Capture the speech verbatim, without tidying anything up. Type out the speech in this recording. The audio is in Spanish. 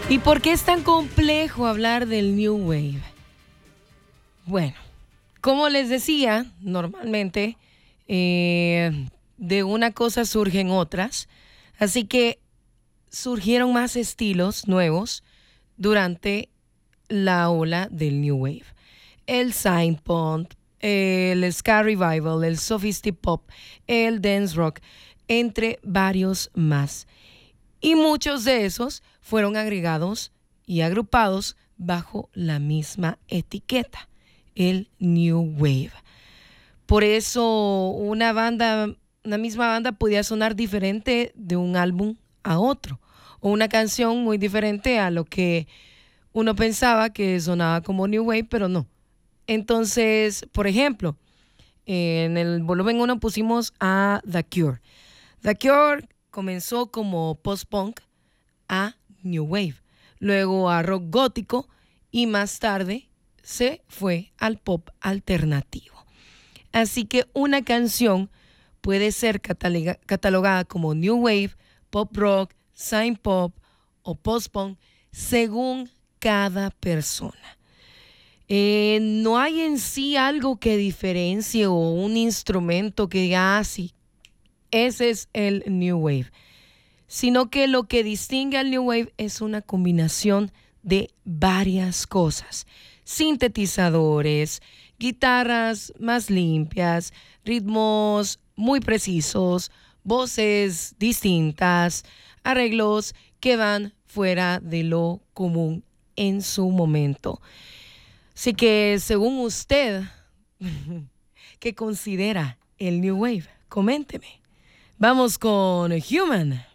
¿Y por qué es tan complejo hablar del New Wave? Bueno, como les decía, normalmente eh, de una cosa surgen otras, así que surgieron más estilos nuevos durante la ola del New Wave. El synth-pop, el ska revival, el sophisti-pop, el dance rock, entre varios más. Y muchos de esos fueron agregados y agrupados bajo la misma etiqueta, el New Wave. Por eso una banda, una misma banda podía sonar diferente de un álbum a otro, o una canción muy diferente a lo que uno pensaba que sonaba como New Wave, pero no. Entonces, por ejemplo, en el volumen uno pusimos a The Cure. The Cure comenzó como post-punk a New Wave, luego a rock gótico y más tarde se fue al pop alternativo. Así que una canción puede ser cataloga- catalogada como New Wave, pop rock, synth pop o post-punk según cada persona. Eh, no hay en sí algo que diferencie o un instrumento que diga, ah, sí, ese es el New Wave, sino que lo que distingue al New Wave es una combinación de varias cosas: sintetizadores, guitarras más limpias, ritmos muy precisos, voces distintas, arreglos que van fuera de lo común en su momento. Así que según usted, ¿qué considera el New Wave? Coménteme. Vamos con Human.